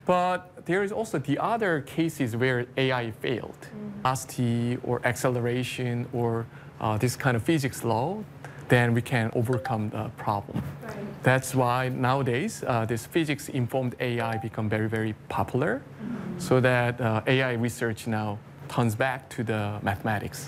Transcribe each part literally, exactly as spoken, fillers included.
But there is also the other cases where A I failed. Mm-hmm. Velocity or acceleration or uh, this kind of physics law, then we can overcome the problem. Right. That's why nowadays uh, this physics-informed A I become very, very popular, mm-hmm. so that uh, A I research now turns back to the mathematics.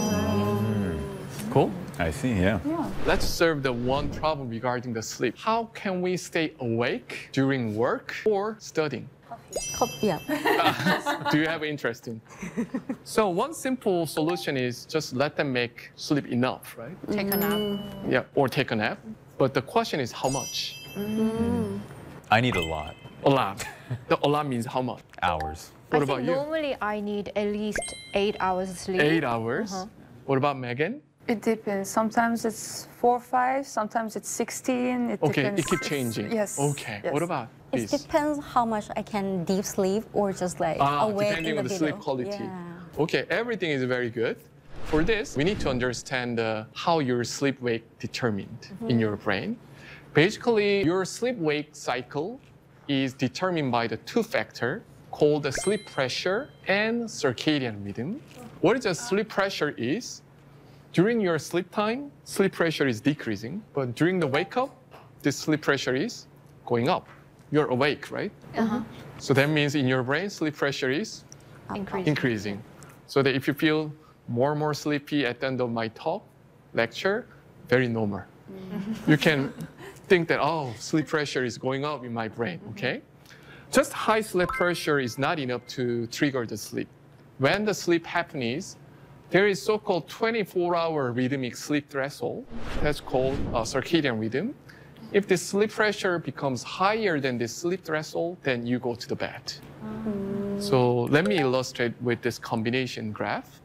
Mm. Cool? I see, yeah. yeah. Let's observe the one problem regarding the sleep. How can we stay awake during work or studying? Coffee. Uh, do you have interest in? So one simple solution is just let them make sleep enough, right? Take a nap. Yeah, or take a nap. But the question is how much? Mm. I need a lot. A lot. The a lot means how much? Hours. What I about think you? Normally I need at least eight hours of sleep. Eight hours? Uh-huh. What about Megan? It depends. Sometimes it's four or five, sometimes it's sixteen. It okay, depends. it keeps changing. Yes. Okay, yes. what about It this? depends how much I can deep sleep or just like Ah, awake depending in the on the middle. sleep quality. Yeah. Okay, everything is very good. For this, we need to understand uh, how your sleep-wake determined mm-hmm. in your brain. Basically, your sleep-wake cycle is determined by the two factors called the sleep pressure and circadian rhythm. What is the sleep pressure is, during your sleep time, sleep pressure is decreasing, but during the wake up, this sleep pressure is going up. You're awake, right? Uh-huh. So that means in your brain, sleep pressure is Increasing. increasing. So that if you feel more and more sleepy at the end of my talk, lecture, very normal. Mm-hmm. You can think that, oh, sleep pressure is going up in my brain, okay? Just high sleep pressure is not enough to trigger the sleep. When the sleep happens, there is so-called twenty-four hour rhythmic sleep threshold. That's called uh, circadian rhythm. If the sleep pressure becomes higher than this sleep threshold, then you go to the bed. Mm. So let me illustrate with this combination graph.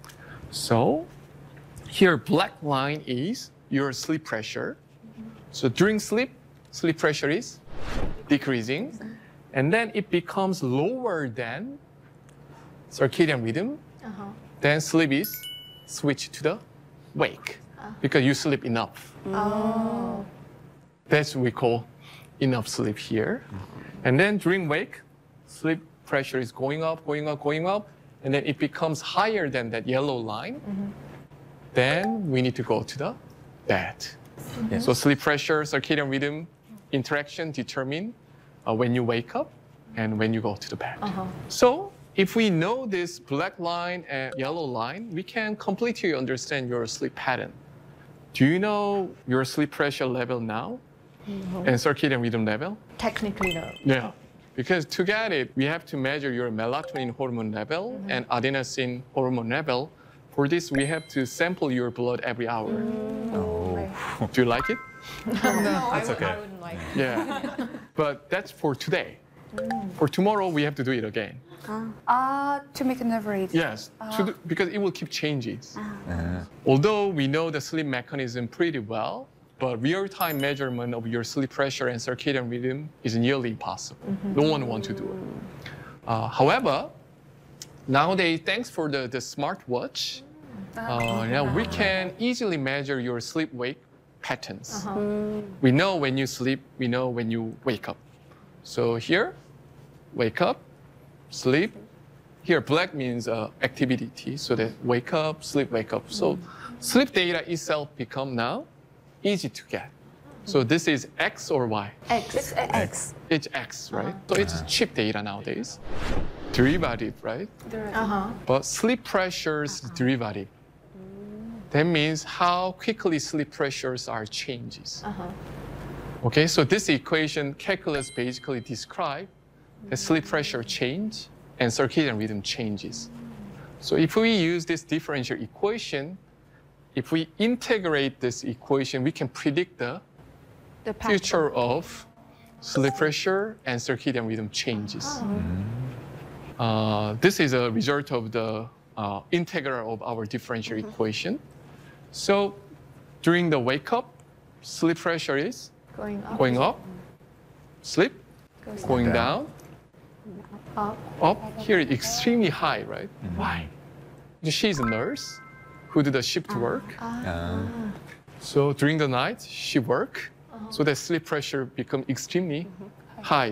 So here, black line is your sleep pressure. So during sleep, sleep pressure is decreasing. And then it becomes lower than circadian rhythm. Uh-huh. Then sleep is switched to the wake uh. because you sleep enough. Oh. That's what we call enough sleep here. And then during wake, sleep pressure is going up, going up, going up. And then it becomes higher than that yellow line. Mm-hmm. Then we need to go to the bed. Mm-hmm. So sleep pressure, circadian rhythm, interaction determine uh, when you wake up and when you go to the bed. Uh-huh. So if we know this black line and yellow line, we can completely understand your sleep pattern. Do you know your sleep pressure level now mm-hmm. and circadian rhythm level? Technically, no. Yeah, because to get it, we have to measure your melatonin hormone level mm-hmm. and adenosine hormone level. For this, we have to sample your blood every hour. Mm. Oh. Do you like it? No, that's I okay. I wouldn't like it. Yeah, but that's for today. Mm. For tomorrow, we have to do it again. Ah, uh, to make an average. Yes, uh. to do, because it will keep changing. Uh. Although we know the sleep mechanism pretty well, but real-time measurement of your sleep pressure and circadian rhythm is nearly impossible. Mm-hmm. No one wants to do it. Uh, however, nowadays, thanks for the, the smartwatch, uh, now we can easily measure your sleep-wake patterns. Uh-huh. We know when you sleep, we know when you wake up. So here, wake up, sleep. Here, black means uh, activity, so that wake up, sleep, wake up. So mm. sleep data itself become now easy to get. So this is X or Y? X. It's X. It's X, right? Uh-huh. So it's cheap data nowadays. Derivative, right? Uh-huh. But sleep pressures uh-huh. derivative. That means how quickly sleep pressures are changes. Uh-huh. Okay, so this equation calculus basically describe the sleep pressure change and circadian rhythm changes. So if we use this differential equation, if we integrate this equation, we can predict the, the future of sleep pressure and circadian rhythm changes. Oh. Uh, this is a result of the uh, integral of our differential mm-hmm. equation. So during the wake up, sleep pressure is going up, going up. Sleep Goes going down. down. up. Up here extremely high, right? Mm-hmm. Why? She's a nurse who did the shift uh, work. Uh. So during the night, she work. Uh-huh. So the sleep pressure become extremely mm-hmm. high